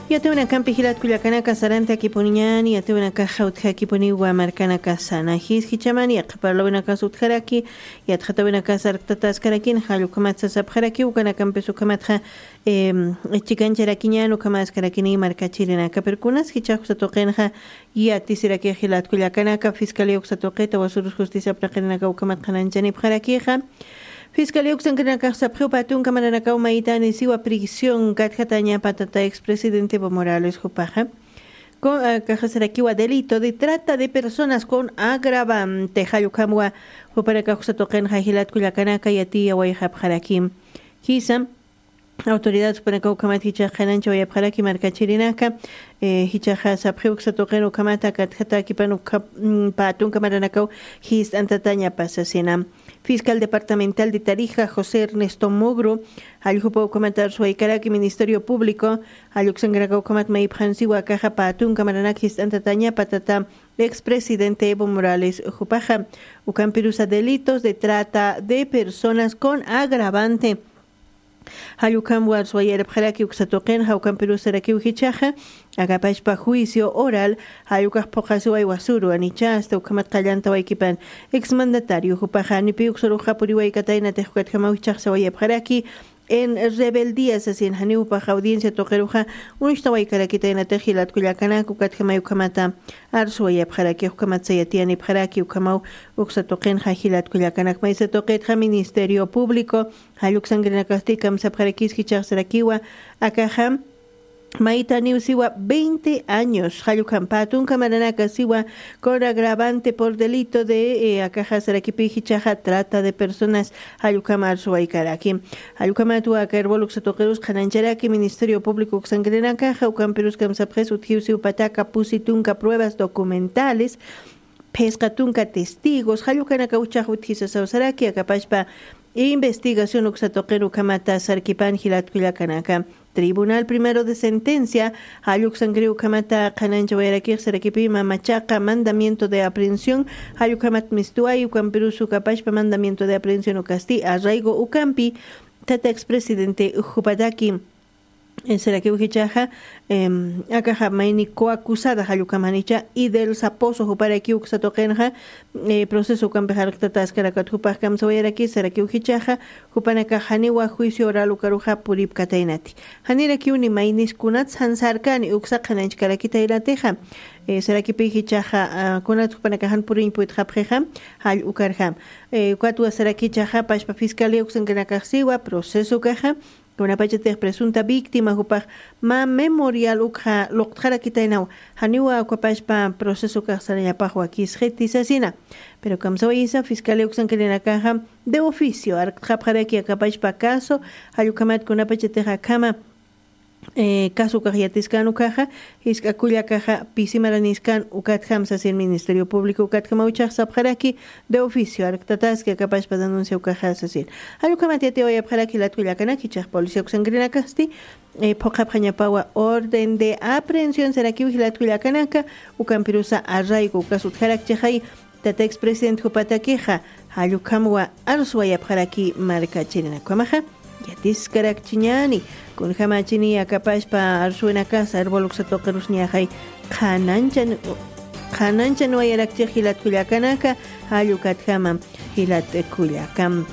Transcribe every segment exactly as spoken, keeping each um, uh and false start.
Ya te una campi hilat kuyakanaka sarante aquí poniñani, ya te una caja utja aquí poniwa marcana casana. His hichamani, parlo una casa utjaraki, ya tjata una casa artatas karakin, halu kamatsa sabjaraki, ukana campe su kamatja, eh, chicancharakiñan, ukamas karakini, marcachirina capercunas, hichajus atokenja, ya tisiraki hilat kuyakanaka, fiscalía uxatoqueta, wasurus justicia prakenaka ukamat kananchani pjarakija. Fiscalía Uxancanacá Sapjopatun Camaranacao Maitani Siwa prisión Gatjataña Patata expresidente Evo Morales Jupaja con Cajasaraquiwa delito de trata de personas con agravante Jayukamwa Juparaca Token Jajilat Kuyakanaka y Atia Wayhab Harakim Hisam Autoridades para que ukamat hicha hanancho y abjaraki marcachirinaka hicha hasapjuk satoqeno kamata kathata kipanu patun kamaranakau his antataña pasasina. Fiscal Departamental de Tarija José Ernesto Mugru aljupo comentar su aikaraki Ministerio Público aluxangragau kamat maiphansiwa caja patun kamaranak his antataña patata expresidente Evo Morales Jupaja ukampirusa delitos de trata de personas con agravante. Hayukam Warsuayer Pjaraki Uxatoken, Haukam Perú Seraki Uhichaja, Agapash pa juicio oral, Hayukas Pojasua y Wasuru, Anicha, hasta Ukamat Kallanta Waikipan, exmandatario, Jupajani Piuxoruja Puriway Kataina Tejukat Hamauchach Sawaya Pjaraki, en rebeldía así en Haniu Paja Audiencia Tokeruja, Unistaway Karakita en Atejilat Kuyakana, Kukat Hamay Ukamata, Arsuaya Pjaraki, Ukamat Sayatiani Pjaraki, Ukamau, Uxatoken, Hajilat Kuyakanak, Maisa Toket, Ministerio Público, Haluxangrenakastikam Sapjarakis Hichar Sarakiwa, Akaham, Maita Siwa veinte años, Hayukam Patun Kamaranaka Siwa con agravante por delito de Akaja Sarakipi Hichaja trata de personas Hayukam Arsuaikaraki. Hayukam Atua Kerbolux Tokerus Kanancharaki, Ministerio Público Xangrenaka, Haukam Peruskam Sapres Uthiusiu Pataka Pusitunka pruebas documentales. Pescatunca testigos, Hayukanaka Uchahutisa Sausaraki, Akapashpa investigación Uxatokeru Kamata Sarkipan Hilat Kuyakanaka. Tribunal Primero de Sentencia, Hayuxangreu Kamata Kananchawayarakir Sarakipima Machaca, mandamiento de aprehensión, Hayukamat Mistuay, Ukampirusu Kapashpa, mandamiento de aprehensión Ucasti, Arraigo Ucampi, Tata expresidente Jupataki. En Serakiuhichaja, Akaja Maini coacusada Hayukamanicha y del Saposo Juparaki Uxatokenja, proceso Campejar Tatas Karakat Jupakam Soyaraki, Serakiuhichaja, Jupanaka Haniwa, juicio oral Ukaruja Purip Katainati. Haniraki uni Mainis Kunats Hansarkani Uxakanach Karakita Irateja, Serakipihichaja, Kunat Jupanakahan Purin Puitjapjeja, Hal Ukarjam, Quatua Serakichaja, Pashpa Fiscalia Uxanganakasiwa, proceso Caja. Una pachete presunta víctima jupaj ma memorial ukha loktjara kitainau haniwa kwapashpa proceso kasaraya pajo aquí asesina pero kamsawaisa fiscal uxan kelena caja de oficio arkjapjaraki akapashpa caso hayukamat kuna pachete kama Eh, caso Cajiatiscan Ucaja, Iscaculia Caja, Pisimaraniscan, Ucat Hamsas y el Ministerio Público, Ucat Hamauchach Sapjaraki, de oficio, Arctatas, que capaz para denunciar Ucaja Asesir. Alucamatiate hoy Abjaraki, la Tuyacanaki, Chach, Policía Uxangrina Casti, Pocapañapawa, orden de aprehensión, Seraki, la Tuyacanaka, Ucampirusa, Arraigo, Casutjarak Chajai, Tata expresidente Jupataqueja, Alucamua, Arsuay Abjaraki, Marca Chirina Cuamaja. Yatis Karakchiñani, con Hamachini, Acapashpa, Arsuena Casa, Herboluxatokerus Niajai, Hananchan, Hananchan, no hay Arakcha Hilat Kuyakanaka, Ayukat Hamam, Hilat Kuyakam.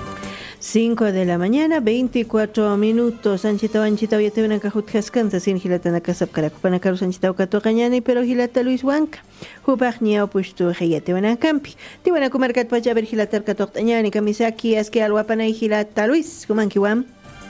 cinco de la mañana, veinticuatro minutos. Anchita, Anchita, hoy te ven a Cajut Cascanza, sin Gilatana Casa, Caracupanacaru, Anchita, Ocatocañani, pero Gilata Luis Huanca, Jupagnia, Opushtu, Geyate, van a Campi. Te van a comer Catpacha, ver Gilatar Catocañani, Camisaki, Asque, Alwapana y Gilata Luis, Kumankiwam.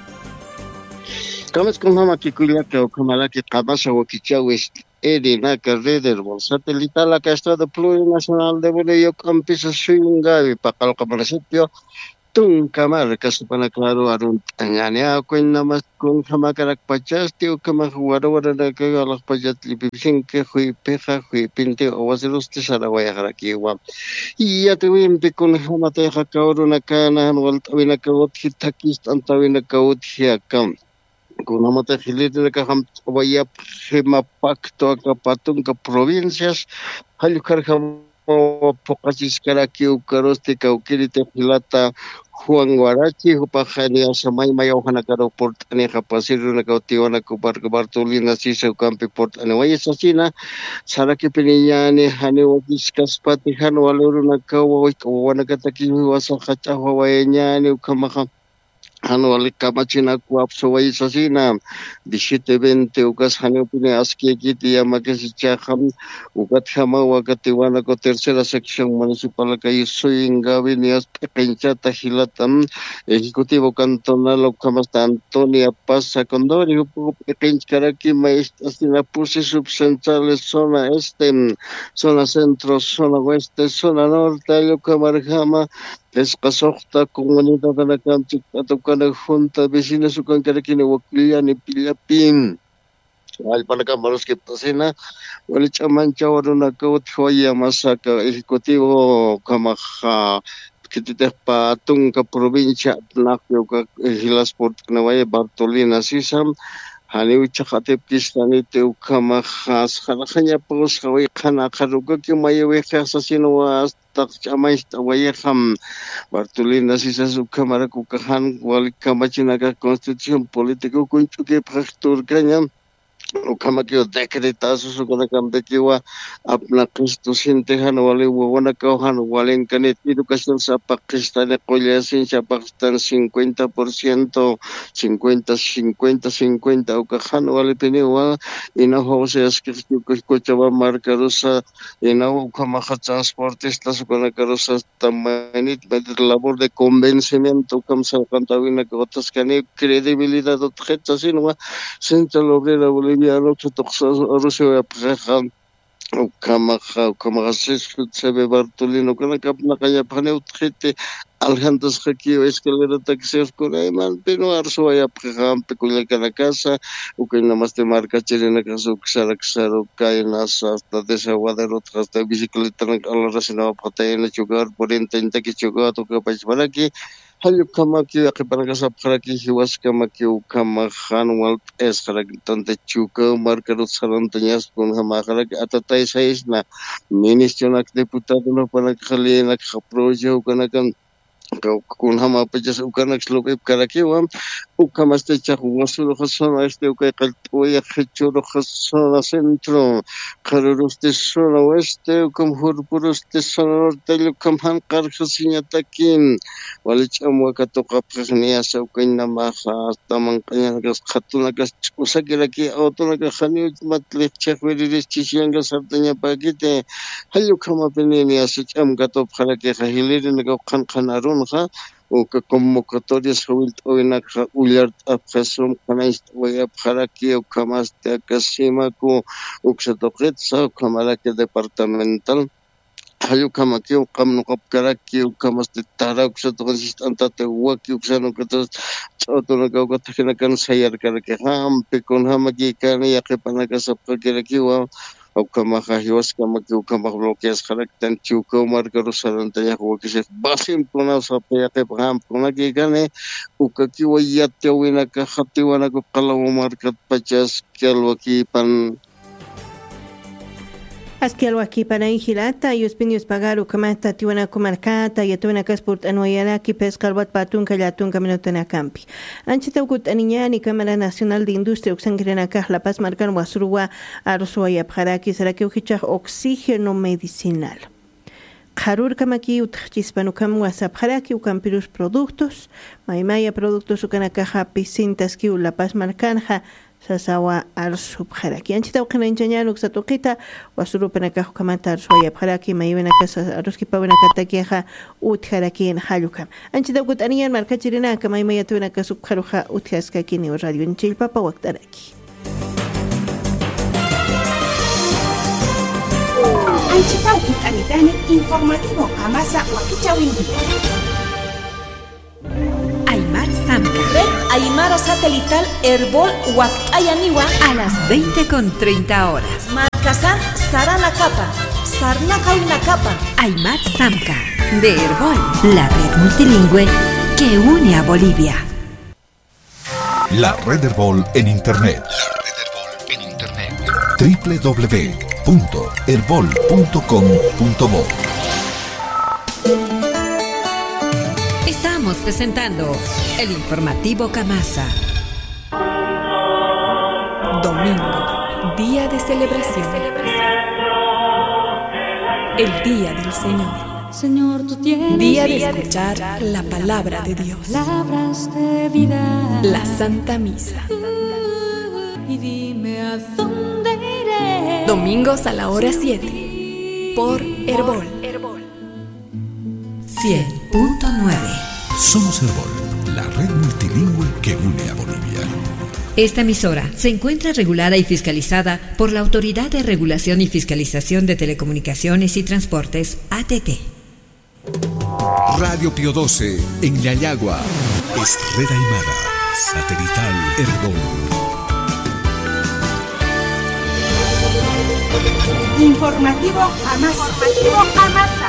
Kamas con Mama Kikuliaka o Kamalaki Kabasa o Kichawis, Edina, Carreder, Satelital, la Casta de Plurinacional de Bolivia, Campisa Swingavi, Pacal Camarasipio. Tung kamar kasupana claro arun tanganya ko namas kung hamakarak pachas tiu kamah wara wara na kagalak pajat lipipsing ke hui peha hui pinte owasilus tisara waya haraki wa iya tuwim pikun hamate hakauru na kana wal tawina kawot hitakis antawina kawot hiakam kuna mata hilit na kaham waya hima pakto ka patung ka provincias halukar ham pokachiskaraki ukaroste kaukirite hilata Juan Guarachi hupajani asamay mayaw hanakaro portani kapasiru nakautiwana kubarka Bartolina sisa ukampi portani waya sasina saraki pininyani hani wakiskas pati han waluru nakawa wana kataki wasa kachawa wayanyani ukamaka Hanu kamachina kuapso wai sasina diecisiete veinte ukas hanu pine aski kiti yamakesichaham ukat hama wakati wana ko tercera sección municipal kay Suyingawi ni pequenchata hilatam ejecutivo cantonal ukamasta Antonia Pasa Condori pequenchkaraki maestasina puse subcentrales zona este zona centro zona oeste zona norte ukamarjama Escasocta comunidad de la cancha tocana junta vecinos con carequine waklia ni pilapin al para camaros que pasena wal chamancha waruna kaut hoya masaka ejecutivo kamaha kitite pa tunga provincia nakyo ka hilas port naway Bartolina sisam hani uchakate kistani te ukama khas khanakanya pos khawi khana kharuga ki mayewe khasasino was takchamay tawayam Bartolina sisas ukamara kukahan wal kamachina ka constitution politiko kunchuke practor kanya ukama kyo decretazo sukona kamde kiwa apna constitution te han wale wana ka han walen kanet educación sa Pakistan qoyasin sa Pakistan cincuenta por ciento cincuenta cincuenta cincuenta ukahan wale piniwa ina hose askirti kuchaba marcarosa ina ukama transportista sukona karosa tamanit med labor de convencimiento kam sa kantawina ko taskani credibilidad otjetsa sinwa central obrera Bolivia no se toxa Rusia prejan o kamaja como se se Bartolino con la capna calle pane utrete aljantas aquí es que le taxes con ayman pero arso ya prejan peculiar cada casa o que nada más te marca chilena casa o xaraxaro caenas hasta desaguadero tras de bicicleta a la resina proteína chocar por intenta que chocar to que para aquí Halu kama ki akipana ka sapkhara ki hiwas kama ki ukama khan wal es khara tante chuka markarut saran tanyas kun hamakara ki atatay sais na ministro nak deputado no pana khali nak khaproje ukana kan kun hama pajas ukana slope karakiwa ukama este chahuasu khasona este ukay qaltoya khichuro khasona centro kharuruste zona oeste ukam hurpuruste zona norte ukam han qarkhasinya takin walich amwaka toqa pragniya sa ukayna maha tamang kanya gas khatuna gas usakira ki autona ka khani matlik chakwiris chisiyanga sartanya pakite hayu kama peneni asich am gato pharake khahiliri naga khan khanarun kha o que convocatorias huilt oina ulart apresum kanais oya pharake o kamas te kasima ko uksatoqet sa kamara ke departamental hayu kama ki ukam no kapkaraki ukamas te tara uksatoqet antate waki uksano katas chotono ka ukatakina kan sayar karake ham pe kon hamaki kan yaqipana ka sapka kiraki wa ukama hiwas kama ki ukama bloqueas kharaktan chuko markaro sarantanya ko kise basim puna sa payake ham puna ki gane ukaki wayate wina ka khatiwana ko qalaw markat pachas kelwaki pan Askel waki para ingilata y ospinios pagaru kamata tiwana kumarkata y tuwana kasport anuayala ki peskalbat patun kalatun kaminotana campi. Anchita ukut aniñani Cámara Nacional de Industria uxangrena kaj La Paz marcan wasurwa arsuaya pjaraki saraki ujichaj oxígeno medicinal. Karur kamaki utchispanukam wasapjaraki ukampirus productos, maimaya productos ukanakaja pisintas ki La Paz marcanja sasawa arsu pjaraki. Anchita ukana inchañan uksatuqita wasuru panakajo kamata arsuaya pjaraki mayivena casa aruski pavena katakiaja utjaraki en halukam. Anchita ukut aniyan markachirina kamaimaya tuena kasukjaruja utjaskakini o radio en Chilpapa waktaraki. Anchita ukut anitani informativo amasa wakichawindi. Aymar Samca. Red Aymara Satelital Herbol Huacayaniwa a las veinte con treinta horas. Marcasan Sarana Capa, Sarna Capa. Aymar Samca de Herbol, la red multilingüe que une a Bolivia. La red Herbol en internet. La red Herbol en internet. doble u doble u doble u punto punto herbol punto com punto bo. Estamos presentando el informativo Camasa. Domingo, día de celebración. El día del Señor. Señor, tú tienes día de escuchar la palabra de Dios. Palabras de vida. La Santa Misa. Y dime a dónde iré. Domingos a la hora siete. Por Herbol. cien punto nueve. Somos Herbol, la red multilingüe que une a Bolivia. Esta emisora se encuentra regulada y fiscalizada por la Autoridad de Regulación y Fiscalización de Telecomunicaciones y Transportes, A T T. Radio Pío doce en Yayagua. Es Red Aymara, satelital Herbol. Informativo Camasa. Informativo Camasa.